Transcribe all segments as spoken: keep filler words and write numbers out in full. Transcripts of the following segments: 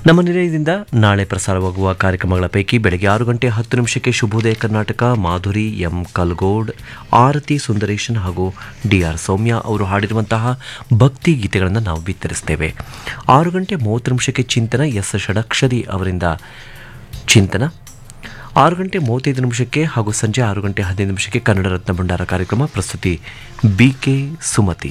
ನಮ್ಮ ನಿಲಯದಿಂದ ನಾಳೆ ಪ್ರಸಾರವಾಗುವ ಕಾರ್ಯಕ್ರಮಗಳ ಪೈಕಿ ಬೆಳಗ್ಗೆ ಆರು ಗಂಟೆ ಹತ್ತು ನಿಮಿಷಕ್ಕೆ ಶುಭೋದಯ ಕರ್ನಾಟಕ, ಮಾಧುರಿ ಎಂ ಕಲ್ಗೋಡ್, ಆರತಿ ಸುಂದರೇಶನ್ ಹಾಗೂ ಡಿ ಆರ್ ಸೌಮ್ಯ ಅವರು ಹಾಡಿರುವಂತಹ ಭಕ್ತಿ ಗೀತೆಗಳನ್ನು ನಾವು ಬಿತ್ತರಿಸ್ತೇವೆ. ಆರು ಗಂಟೆ ಮೂವತ್ತು ನಿಮಿಷಕ್ಕೆ ಚಿಂತನ, ಎಸ್ ಷಡಕ್ಷರಿ ಅವರಿಂದ ಚಿಂತನ. ಆರು ಗಂಟೆ ಮೂವತ್ತೈದು ನಿಮಿಷಕ್ಕೆ ಹಾಗೂ ಸಂಜೆ ಆರು ಗಂಟೆ ಹದಿನೈದು ನಿಮಿಷಕ್ಕೆ ಕನ್ನಡ ರತ್ನ ಭಂಡಾರ ಕಾರ್ಯಕ್ರಮ, ಪ್ರಸ್ತುತಿ ಬಿ ಕೆ ಸುಮತಿ.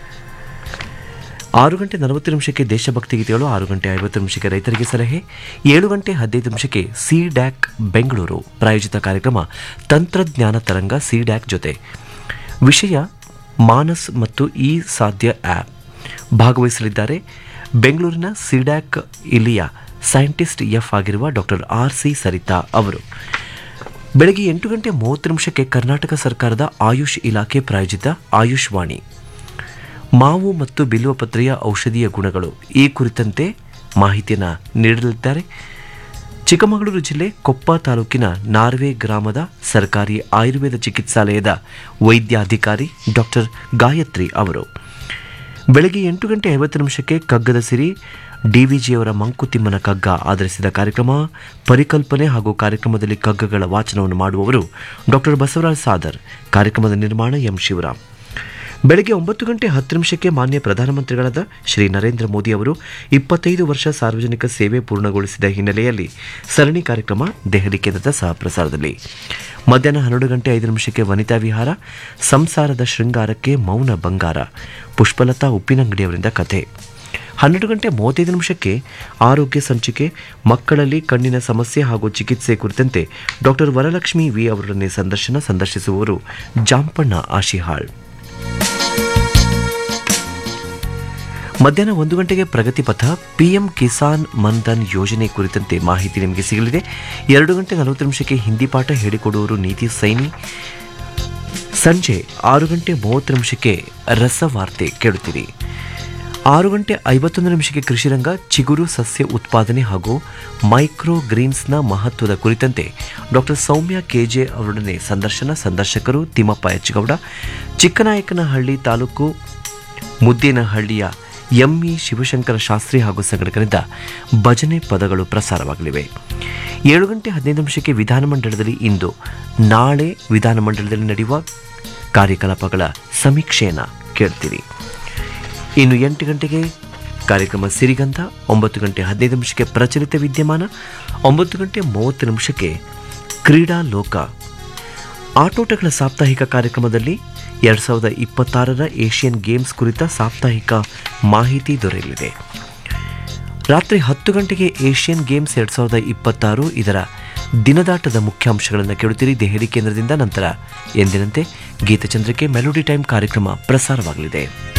ಆರು ಗಂಟೆ ನಲವತ್ತು ನಿಮಿಷಕ್ಕೆ ದೇಶಭಕ್ತಿ ಗೀತೆಗಳು, ಆರು ಗಂಟೆ ಐವತ್ತು ನಿಮಿಷಕ್ಕೆ ರೈತರಿಗೆ ಸಲಹೆ, ಏಳು ಗಂಟೆ ಹದಿನೈದು ನಿಮಿಷಕ್ಕೆ ಸಿ ಡ್ಯಾಕ್ ಬೆಂಗಳೂರು ಪ್ರಾಯೋಜಿತ ಕಾರ್ಯಕ್ರಮ ತಂತ್ರಜ್ಞಾನ ತರಂಗ ಸಿ ಡ್ಯಾಕ್ ಜೊತೆ. ವಿಷಯ ಮಾನಸ್ ಮತ್ತು ಇ ಸಾಧ್ಯ ಆ್ಯಪ್. ಭಾಗವಹಿಸಲಿದ್ದಾರೆ ಬೆಂಗಳೂರಿನ ಸಿ ಡ್ಯಾಕ್ ಇಲ್ಲಿಯ ಸೈಂಟಿಸ್ಟ್ ಎಫ್ ಆಗಿರುವ ಡಾಕ್ಟರ್ ಆರ್ ಸಿ ಸರಿತಾ ಅವರು. ಬೆಳಗ್ಗೆ ಎಂಟು ಗಂಟೆ ಮೂವತ್ತು ನಿಮಿಷಕ್ಕೆ ಕರ್ನಾಟಕ ಸರ್ಕಾರದ ಆಯುಷ್ ಇಲಾಖೆ ಪ್ರಾಯೋಜಿತ ಆಯುಷ್ ವಾಣಿ. ಮಾವು ಮತ್ತು ಬಿಲ್ವಪತ್ರೆಯ ಔಷಧೀಯ ಗುಣಗಳು ಈ ಕುರಿತಂತೆ ಮಾಹಿತಿಯನ್ನು ನೀಡಲಿದ್ದಾರೆ. ಚಿಕ್ಕಮಗಳೂರು ಜಿಲ್ಲೆ ಕೊಪ್ಪ ತಾಲೂಕಿನ ನಾರ್ವೆ ಗ್ರಾಮದ ಸರ್ಕಾರಿ ಆಯುರ್ವೇದ ಚಿಕಿತ್ಸಾಲಯದ ವೈದ್ಯಾಧಿಕಾರಿ ಡಾಕ್ಟರ್ ಗಾಯತ್ರಿ ಅವರು. ಬೆಳಗ್ಗೆ ಎಂಟು ಗಂಟೆ ಐವತ್ತು ನಿಮಿಷಕ್ಕೆ ಕಗ್ಗದ ಸಿರಿ, ಡಿವಿಜಿಯವರ ಮಂಕುತಿಮ್ಮನ ಕಗ್ಗ ಆಧರಿಸಿದ ಕಾರ್ಯಕ್ರಮ, ಪರಿಕಲ್ಪನೆ ಹಾಗೂ ಕಾರ್ಯಕ್ರಮದಲ್ಲಿ ಕಗ್ಗಗಳ ವಾಚನವನ್ನು ಮಾಡುವವರು ಡಾಕ್ಟರ್ ಬಸವರಾಜ್ ಸಾದರ್. ಕಾರ್ಯಕ್ರಮದ ನಿರ್ಮಾಣ ಎಂ ಶಿವರಾಮ್. ಬೆಳಗ್ಗೆ ಒಂಬತ್ತು ಗಂಟೆ ಹತ್ತು ನಿಮಿಷಕ್ಕೆ ಮಾನ್ಯ ಪ್ರಧಾನಮಂತ್ರಿಗಳಾದ ಶ್ರೀ ನರೇಂದ್ರ ಮೋದಿ ಅವರು ಇಪ್ಪತ್ತೈದು ವರ್ಷ ಸಾರ್ವಜನಿಕ ಸೇವೆ ಪೂರ್ಣಗೊಳಿಸಿದ ಹಿನ್ನೆಲೆಯಲ್ಲಿ ಸರಣಿ ಕಾರ್ಯಕ್ರಮ ದೆಹಲಿ ಕೇಂದ್ರದ ಸಹ ಪ್ರಸಾರದಲ್ಲಿ. ಮಧ್ಯಾಹ್ನ ಹನ್ನೆರಡು ಗಂಟೆ ಐದು ನಿಮಿಷಕ್ಕೆ ವನಿತಾ ವಿಹಾರ, ಸಂಸಾರದ ಶೃಂಗಾರಕ್ಕೆ ಮೌನ ಬಂಗಾರ, ಪುಷ್ಪಲತಾ ಉಪ್ಪಿನಂಗಡಿಯವರಿಂದ ಕಥೆ. ಹನ್ನೆರಡು ಗಂಟೆ ಮೂವತ್ತೈದು ನಿಮಿಷಕ್ಕೆ ಆರೋಗ್ಯ ಸಂಚಿಕೆ, ಮಕ್ಕಳಲ್ಲಿ ಕಣ್ಣಿನ ಸಮಸ್ಯೆ ಹಾಗೂ ಚಿಕಿತ್ಸೆ ಕುರಿತಂತೆ ಡಾಕ್ಟರ್ ವರಲಕ್ಷ್ಮಿ ವಿ ಅವರೊಡನೆ ಸಂದರ್ಶನ. ಸಂದರ್ಶಿಸುವವರು ಜಾಂಪಣ್ಣ ಆಶಿಹಾಳ್. ಮಧ್ಯಾಹ್ನ ಒಂದು ಗಂಟೆಗೆ ಪ್ರಗತಿ ಪಥ, ಪಿಎಂ ಕಿಸಾನ್ ಮನ್ಧನ್ ಯೋಜನೆ ಕುರಿತಂತೆ ಮಾಹಿತಿ ನಿಮಗೆ ಸಿಗಲಿದೆ. ಎರಡು ಗಂಟೆ ನಲವತ್ತು ನಿಮಿಷಕ್ಕೆ ಹಿಂದಿ ಪಾಠ ಹೇಳಿಕೊಡುವವರು ನೀತಿ ಸೈನಿ. ಸಂಜೆ ಆರು ಗಂಟೆ ಮೂವತ್ತು ನಿಮಿಷಕ್ಕೆ ರಸವಾರ್ತೆ ಕೇಳುತ್ತೀರಿ. ಆರು ಗಂಟೆ ಐವತ್ತೊಂದು ನಿಮಿಷಕ್ಕೆ ಕೃಷಿರಂಗ, ಚಿಗುರು ಸಸ್ಯ ಉತ್ಪಾದನೆ ಹಾಗೂ ಮೈಕ್ರೋ ಗ್ರೀನ್ಸ್ನ ಮಹತ್ವದ ಕುರಿತಂತೆ ಡಾಕ್ಟರ್ ಸೌಮ್ಯ ಕೆಜೆ ಅವರೊಡನೆ ಸಂದರ್ಶನ. ಸಂದರ್ಶಕರು ತಿಮ್ಮಪ್ಪ ಎಚ್ ಗೌಡ. ಚಿಕ್ಕನಾಯಕನಹಳ್ಳಿ ತಾಲೂಕು ಮುದ್ದೇನಹಳ್ಳಿಯ ಎಂಇ ಶಿವಶಂಕರ ಶಾಸ್ತ್ರಿ ಹಾಗೂ ಸಂಘಟಕರಿಂದ ಭಜನೆ ಪದಗಳು ಪ್ರಸಾರವಾಗಲಿವೆ. ಏಳು ಗಂಟೆ ಹದಿನೈದು ನಿಮಿಷಕ್ಕೆ ವಿಧಾನಮಂಡಲದಲ್ಲಿ ಇಂದು ನಾಳೆ ವಿಧಾನಮಂಡಲದಲ್ಲಿ ನಡೆಯುವ ಕಾರ್ಯಕಲಾಪಗಳ ಸಮೀಕ್ಷೆಯನ್ನು ಕೇಳ್ತೀರಿ. ಇನ್ನು ಎಂಟು ಗಂಟೆಗೆ ಕಾರ್ಯಕ್ರಮ ಸಿರಿಗಂಧ, ಒಂಬತ್ತು ಗಂಟೆ ಹದಿನೈದು ನಿಮಿಷಕ್ಕೆ ಪ್ರಚಲಿತ ವಿದ್ಯಮಾನ, ಒಂಬತ್ತು ಗಂಟೆ ಮೂವತ್ತು ನಿಮಿಷಕ್ಕೆ ಕ್ರೀಡಾ ಲೋಕ. ಆಟೋಟಗಳ ಸಾಪ್ತಾಹಿಕ ಕಾರ್ಯಕ್ರಮದಲ್ಲಿ ಎರಡು ಸಾವಿರದ ಇಪ್ಪತ್ತಾರರ ಏಷ್ಯನ್ ಗೇಮ್ಸ್ ಕುರಿತ ಸಾಪ್ತಾಹಿಕ ಮಾಹಿತಿ ದೊರೆಯಲಿದೆ. ರಾತ್ರಿ ಹತ್ತು ಗಂಟೆಗೆ ಏಷ್ಯನ್ ಗೇಮ್ಸ್ ಎರಡು ಸಾವಿರದ ಇಪ್ಪತ್ತಾರು ಇದರ ದಿನದಾಟದ ಮುಖ್ಯಾಂಶಗಳನ್ನು ಕೇಳುತ್ತೀರಿ ದೆಹಲಿ ಕೇಂದ್ರದಿಂದ. ನಂತರ ಎಂದಿನಂತೆ ಗೀತಚಂದ್ರಿಕೆ ಮೆಲೋಡಿ ಟೈಮ್ ಕಾರ್ಯಕ್ರಮ ಪ್ರಸಾರವಾಗಲಿದೆ.